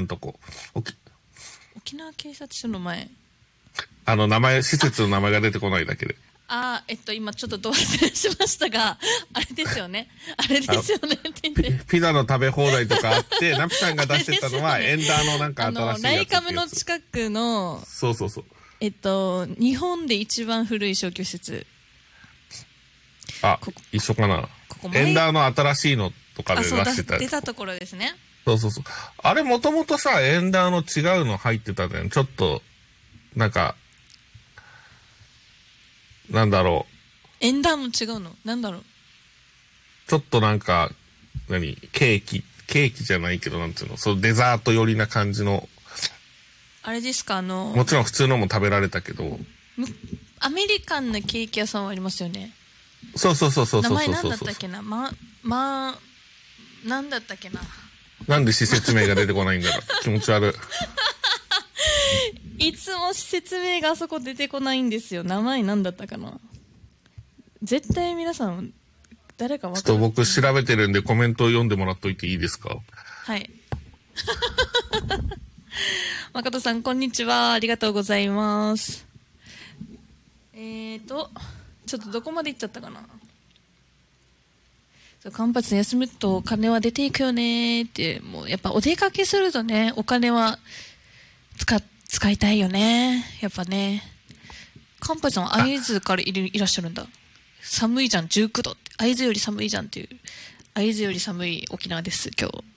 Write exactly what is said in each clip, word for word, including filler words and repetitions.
んとこ。沖、 沖縄警察署の前。 あの、名前、施設の名前が出てこないだけで。 ああ、えっと、今ちょっとど忘れしましたが、あれですよね。あれですよねって言って。 ピ, ピザの食べ放題とかあって、ナピさんが出してたのは、ね、エンダーのなんか新しいやつ。あの、 ライカムの近くの、 そうそうそう。 えっと、日本で一番古い商業施設。 あ、一緒かな。ここエンダーの新しいのとかで出してたやつ。 出たところですね。 そうそうそう。あれもともとさ、エンダーの違うの入ってたじゃん。ちょっと、なんか、なんだろう。 エンダーの違うのなんだろう。 ちょっとなんか、何ケーキ、ケーキじゃないけど、なんていうの、そうデザート寄りな感じの。 あれですか、あの。 もちろん普通のも食べられたけど。 アメリカンなケーキ屋さんはありますよね。 そうそうそうそうそうそうそう。 名前なんだったっけなま、ま、なんだったっけななんで施設名が出てこないんだろう。気持ち悪い。いつも施設名があそこ出てこないんですよ。名前なんだったかな。絶対皆さん誰か分かる。 ちょっと僕調べてるんでコメントを読んでもらっといていいですか。 はい。誠さんこんにちは、ありがとうございます。えーとちょっとどこまで行っちゃったかな。間髪休むとお金は出ていくよねって、もうやっぱお出かけするとね、お金は使使いたいよね、やっぱね。間髪さんは会津から い, いらっしゃるんだ。寒いじゃんじゅうきゅうどって、会津より寒いじゃんっていう、会津より寒い沖縄です今日。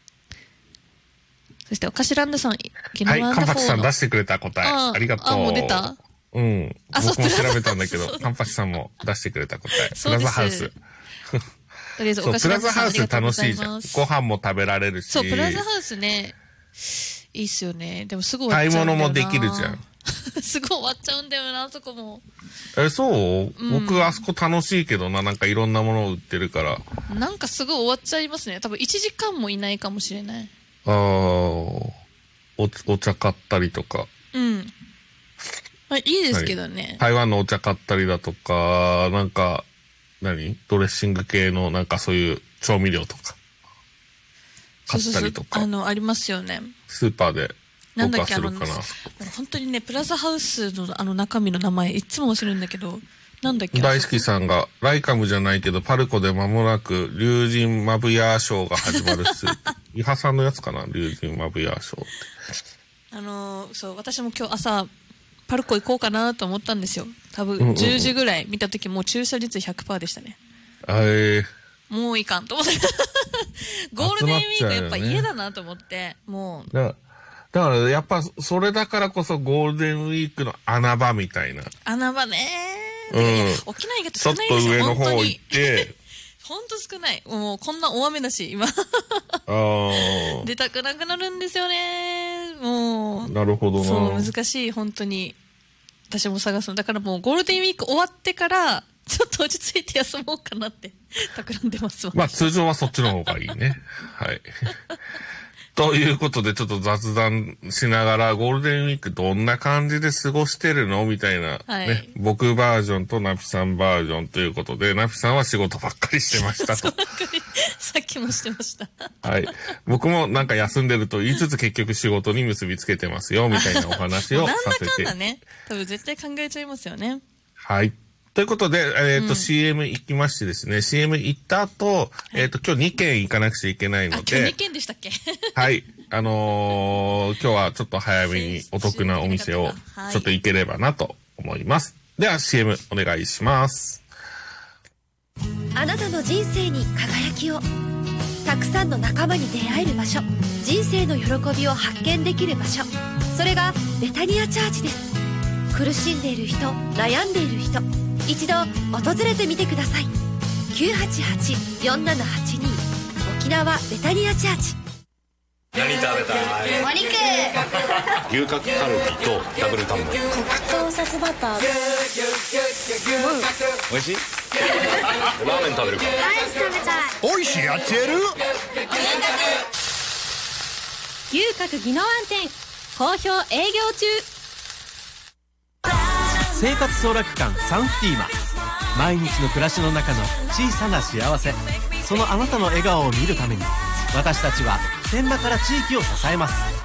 そしておかしらんださん、 ギノワンダフォーの、はい、間髪さん出してくれた答え あ, ありがとう。 あ、もう出た。 うん、あ、僕も調べたんだけど、カンパチさんも出してくれた答え。プラザハウス。 とりあえずお菓子ランドさん、プラザハウス楽しいじゃん。ご飯も食べられるし。 そう、プラザハウスね、いいっすよね。でもすぐ終わっちゃうんだよな。 買い物もできるじゃん。 すぐ終わっちゃうんだよな、あそこも。 え、そう、うん、僕あそこ楽しいけどな、なんかいろんなものを売ってるから。 なんかすぐ終わっちゃいますね。多分いちじかんもいないかもしれない。 ああ、お、お茶買ったりとか。 うん。まあ、いいですけどね、はい。 台湾のお茶買ったりだとか、なんか、何ドレッシング系のなんかそういう調味料とか。買ったりとか。 そうそうそう、あの、ありますよね。 スーパーで。 なんだっけ、あの、本当にね、プラザハウスのあの中身の名前、いつも忘れるんだけど、なんだっけ。 大好きさんが、ライカムじゃないけど、パルコで間もなく、竜神マブヤーショーが始まるっす。伊波さんのやつかな竜神マブヤーショーって。 あのー、そう、私も今日朝、パルコ行こうかなと思ったんですよ。多分じゅうじぐらい見た時もう駐車率 ひゃくパーセント でしたね。 えー、もういかんと思ってゴールデンウィークやっぱ家だなと思って、もうだだからやっぱそれだからこそゴールデンウィークの穴場みたいな。 穴場ねー、うん、 沖縄意外と少ないですよ。 ちょっと上の方行ってほんと少ない。もうこんな大雨だし今あ出たくなくなるんですよね。もうなるほどな。 そう難しい本当に。私も探すのだからもうゴールデンウィーク終わってからちょっと落ち着いて休もうかなって企んでますわ。 まあ通常はそっちの方がいいね。はいということでちょっと雑談しながらゴールデンウィークどんな感じで過ごしてるのみたいな、はい、ね、僕バージョンとナピさんバージョンということで、ナピさんは仕事ばっかりしてましたと。 さっきもしてました。 はい。僕もなんか休んでると言いつつ結局仕事に結びつけてますよみたいなお話をさせて。 なんだかんだね。多分絶対考えちゃいますよね。 はい。ということで、えっ、ー、と、うん、シーエム 行きましてですね、シーエム 行った後、はい、えっ、ー、と、今日にけん行かなくちゃいけないので。 今日にけんでしたっけはい。あのー、今日はちょっと早めにお得なお店をちょっと行ければなと思います。はい、では シーエム お願いします。 あなたの人生に輝きを。たくさんの仲間に出会える場所。人生の喜びを発見できる場所。それがベタニアチャーチです。苦しんでいる人、悩んでいる人、一度訪れてみてください。きゅうはちはち よんななはちに 沖縄ベタニアチャーチ。 何食べたい？ お肉。 牛角カルビとダブルタンメン。 黒糖サスバター。 美味しい？ラーメン食べるか？ ライス食べたい。 おいしいやつやる？ 牛角宜野湾店好評営業中。 生活総楽館サンフティーマ。毎日の暮らしの中の小さな幸せ、そのあなたの笑顔を見るために私たちは普天間から地域を支えます。